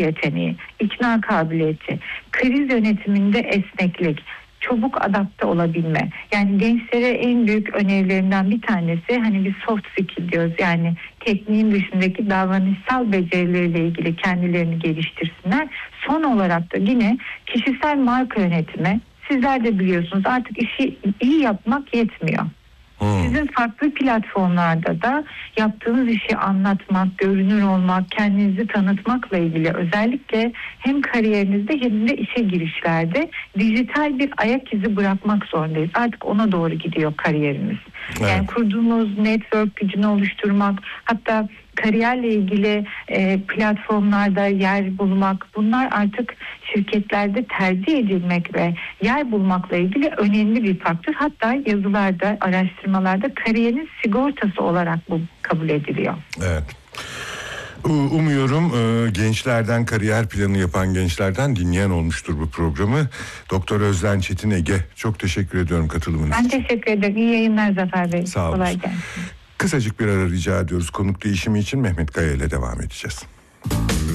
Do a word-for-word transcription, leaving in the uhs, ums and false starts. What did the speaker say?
yeteneği, ikna kabiliyeti, kriz yönetiminde esneklik, çabuk adapte olabilme. Yani gençlere en büyük önerilerinden bir tanesi hani bir soft skill diyoruz. Yani tekniğin dışındaki davranışsal becerileriyle ilgili kendilerini geliştirsinler. Son olarak da yine kişisel marka yönetimi. Sizler de biliyorsunuz artık işi iyi yapmak yetmiyor. Hmm. Sizin farklı platformlarda da yaptığınız işi anlatmak, görünür olmak, kendinizi tanıtmakla ilgili özellikle hem kariyerinizde hem de işe girişlerde dijital bir ayak izi bırakmak zorundayız. Artık ona doğru gidiyor kariyerimiz. Evet. Yani kurduğumuz network gücünü oluşturmak, hatta kariyerle ilgili e, platformlarda yer bulmak, bunlar artık şirketlerde tercih edilmek ve yer bulmakla ilgili önemli bir faktör. Hatta yazılarda, araştırmalarda kariyerin sigortası olarak bu kabul ediliyor. Evet. Umuyorum e, gençlerden, kariyer planı yapan gençlerden dinleyen olmuştur bu programı. Doktor Özden Çetin Ege, çok teşekkür ediyorum katılımınız ben için. Ben teşekkür ederim. İyi yayınlar Zafer Bey. Sağ olun. Kolay gelsin. Kısacık bir ara rica ediyoruz. Konuk değişimi için Mehmet Kaya ile devam edeceğiz.